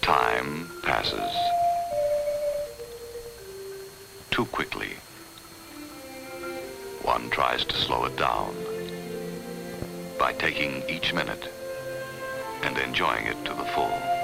Time passes too quickly. One tries to slow it down by taking each minute and enjoying it to the full.